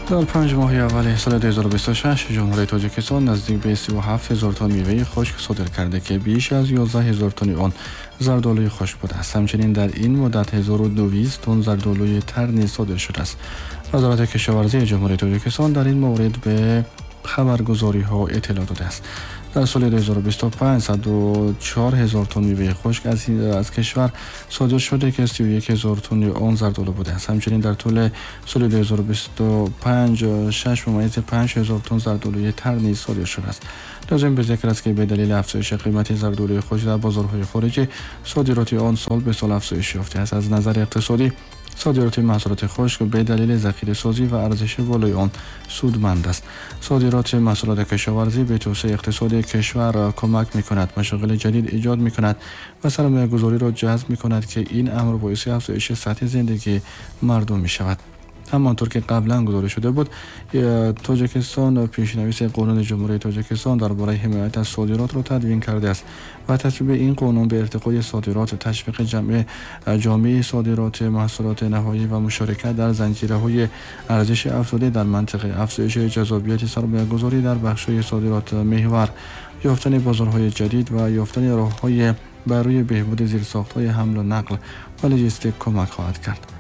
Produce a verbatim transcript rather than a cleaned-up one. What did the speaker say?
در پنج ماه اول سال دو هزار و بیست و شش جمهوری تاجیکستان نزدیک به سی و هفت هزار تن میوه خشک صادر کرده که بیش از یازده هزار تن آن زردآلوی خشک بوده است. همچنین در این مدت هزار و دویست تن زردآلوی تر نیز صادر شده است. وزارت کشاورزی جمهوری تاجیکستان در این مورد به خبرگزاری ها اطلاع داده است. در سال دو هزار و بیست و پنج صد و چهار هزار تن میوه خشک از از کشور صادر شده که سی و یک هزار تن آن زردآلو بوده است. همچنین در طول سال دو هزار و بیست و پنج شش ممیز پنج هزار تن زردآلوی تر نیز صادر شده است. لازم به ذکر است که به دلیل افزایش قیمت زردآلوی خشک در بازارهای خارجی صادرات آن سال به سال افزایش یافته است. از نظر اقتصادی صادرات محصولات خشک به دلیل ذخیره سازی و ارزش بالای آن سودمند است. صادرات محصولات کشاورزی به توسعه اقتصادی کشور کمک می‌کند، مشاغل جدید ایجاد می‌کند و سرمایه‌گذاری را جذب می‌کند که این امر باعث افزایش سطح زندگی مردم می‌شود. همانطور که قبلا گزارش شده بود، تاجیکستان پیشنویس قانون جمهوری تاجیکستان درباره حمایت از صادرات را تدوین کرده است و تصویب این قانون به ارتقای صادرات، تشویق جمع جامعه صادرات محصولات نهایی و مشارکت در زنجیره‌های ارزش افزوده در منطقه، افزایش جذابیت سرمایه‌گذاری در بخش‌های صادرات محور، یافتن بازارهای جدید و یافتن راه‌های برای بهبود زیرساخت‌های حمل و نقل و لوجستیک کمک خواهد کرد.